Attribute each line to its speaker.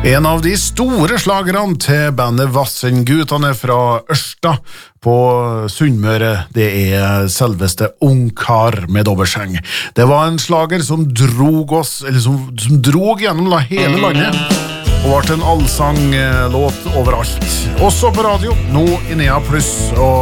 Speaker 1: En av de store slagerne til bandet Vassendgutane fra Ørsta på Sunnmøre, det selveste Ungkar med dobbeltseng. Det var en slager som drog oss, eller som drog gjennom hele landet, og ble en allsang låt overalt. Også på radio, nå i Nea Plus, og